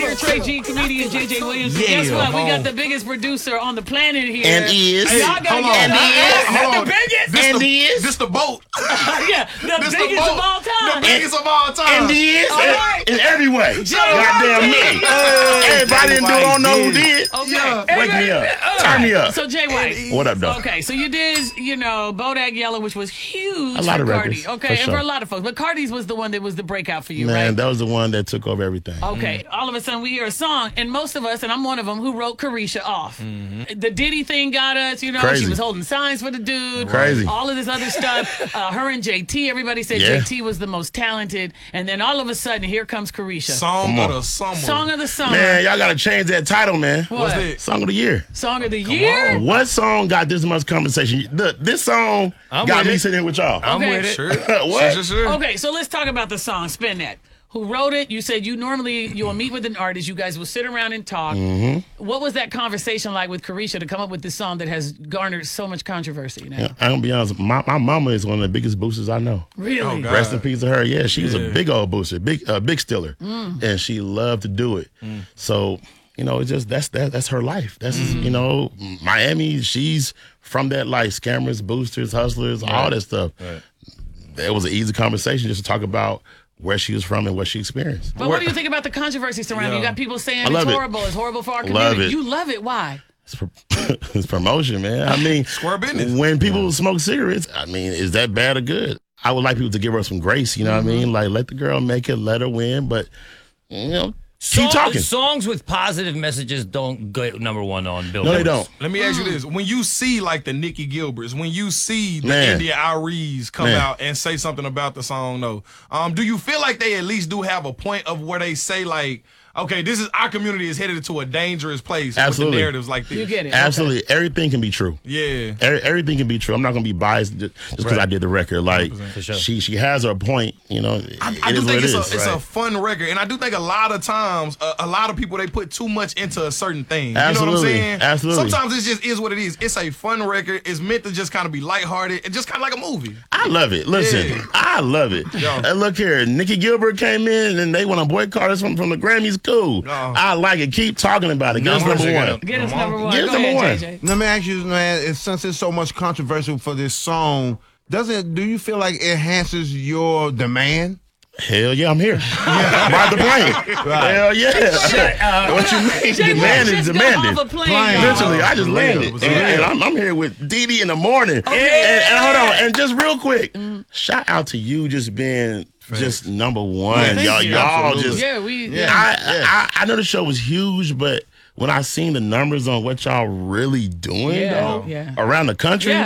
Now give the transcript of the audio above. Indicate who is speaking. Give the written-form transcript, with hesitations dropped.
Speaker 1: here, Trey G, comedian JJ Williams. And guess what? We got the biggest producer on the planet here.
Speaker 2: And is.
Speaker 1: Y'all gotta
Speaker 2: Hold
Speaker 1: get
Speaker 2: on.
Speaker 1: Not the biggest.
Speaker 2: And is.
Speaker 3: This the boat.
Speaker 1: Yeah, the biggest of all time.
Speaker 3: The biggest of all time.
Speaker 2: And is.
Speaker 1: All right.
Speaker 2: In every way.
Speaker 1: J.
Speaker 2: Goddamn me. Everybody in New don't know who did.
Speaker 1: Okay.
Speaker 2: Wake me up. Turn me up.
Speaker 1: So Jay White.
Speaker 2: What up, though?
Speaker 1: Okay, so you did, Bodak Yellow, which was huge
Speaker 2: A lot
Speaker 1: for
Speaker 2: of
Speaker 1: Cardi.
Speaker 2: records,
Speaker 1: Okay,
Speaker 2: for
Speaker 1: and
Speaker 2: sure.
Speaker 1: for a lot of folks. But Cardi's was the one that was the breakout for you,
Speaker 2: Man,
Speaker 1: right?
Speaker 2: that was the one that took over everything.
Speaker 1: Okay, all of a sudden we hear a song, and most of us, and I'm one of them, who wrote Carisha off. The Diddy thing got us,
Speaker 2: Crazy.
Speaker 1: she was holding signs for the dude.
Speaker 2: Crazy.
Speaker 1: All of this other stuff. Her and JT, everybody said
Speaker 2: Yeah.
Speaker 1: JT was the most talented, and then all of a sudden, here comes Carisha.
Speaker 3: Song of the summer.
Speaker 1: Song of the summer.
Speaker 2: Man, y'all got to change that title, man.
Speaker 1: What?
Speaker 3: that?
Speaker 2: Song of the year.
Speaker 1: Song of the year?
Speaker 2: What song got this much conversation? This song got me sitting here with y'all.
Speaker 4: I'm
Speaker 1: Okay.
Speaker 4: with it.
Speaker 3: Sure.
Speaker 2: What?
Speaker 3: Sure.
Speaker 1: Okay, so let's talk about the song. Spin that. Who wrote it? You said you'll meet with an artist. You guys will sit around and talk. What was that conversation like with Carisha to come up with this song that has garnered so much controversy now?
Speaker 2: I'm gonna be honest. My mama is one of the biggest boosters I know.
Speaker 1: Really?
Speaker 3: Oh, God.
Speaker 2: Rest in peace to her. Yeah, she was a big old booster, big stiller, and she loved to do it. So it's just that's her life. That's Miami. She's from that life. Scammers, boosters, hustlers, all that stuff.
Speaker 4: Right.
Speaker 2: It was an easy conversation just to talk about where she was from and what she experienced.
Speaker 1: But what do you think about the controversy surrounding it? You got people saying
Speaker 2: I love
Speaker 1: it's
Speaker 2: it.
Speaker 1: horrible. It's horrible for our
Speaker 2: Love
Speaker 1: community.
Speaker 2: it.
Speaker 1: You love it. Why?
Speaker 2: It's promotion, man. I mean,
Speaker 3: Square business.
Speaker 2: when people smoke cigarettes, I mean, is that bad or good? I would like people to give her some grace, you know what I mean? Like, let the girl make it, let her win, but, keep talking.
Speaker 4: Songs with positive messages don't go number one on Billboard.
Speaker 2: No, they don't.
Speaker 3: Let me ask you this. When you see like the Nikki Gilberts, when you see the
Speaker 2: Man.
Speaker 3: India Iries come out and say something about the song though, do you feel like they at least do have a point of where they say like, okay, this is our community is headed to a dangerous place
Speaker 2: Absolutely.
Speaker 3: with the narratives like this?
Speaker 1: You get it.
Speaker 2: Absolutely. Everything can be true.
Speaker 3: Yeah.
Speaker 2: Everything can be true. I'm not going to be biased just because I did the record. Like,
Speaker 4: For sure.
Speaker 2: she has her point,
Speaker 3: I
Speaker 2: it
Speaker 3: do
Speaker 2: is what
Speaker 3: think
Speaker 2: it is.
Speaker 3: it's a fun record, and I do think a lot of times, a lot of people they put too much into a certain thing. You know what I'm
Speaker 2: Absolutely.
Speaker 3: saying?
Speaker 2: Absolutely.
Speaker 3: Sometimes it just is what it is. It's a fun record. It's meant to just kind of be lighthearted and just kind of like a movie.
Speaker 2: I love it. Listen,
Speaker 3: Yeah.
Speaker 2: I love it.
Speaker 3: Yeah.
Speaker 2: And look here, Nikki Gilbert came in and they want to boycott us from the Grammys. Cool.
Speaker 3: No.
Speaker 2: I like it. Keep talking about it. Get us number one.
Speaker 1: Get us number one.
Speaker 2: Get us
Speaker 1: Go
Speaker 2: number
Speaker 1: ahead,
Speaker 2: one.
Speaker 1: JJ.
Speaker 5: Let me ask you, man, since there's so much controversy for this song, do you feel like it enhances your demand?
Speaker 2: Hell yeah, I'm here. Ride the plane. Hell yeah. What you mean?
Speaker 1: Jay
Speaker 2: Demand
Speaker 1: White
Speaker 2: is
Speaker 1: just got off
Speaker 2: demanded.
Speaker 1: a plane, y'all.
Speaker 2: Literally, I just landed. And I'm here with Dee Dee in the morning. And hold on. And just real quick, shout out to you just being just number one.
Speaker 1: Thank you.
Speaker 2: Y'all just. I know the show was huge, but when I seen the numbers on what y'all really doing, though,
Speaker 1: Yeah.
Speaker 2: around the country,
Speaker 1: Yeah.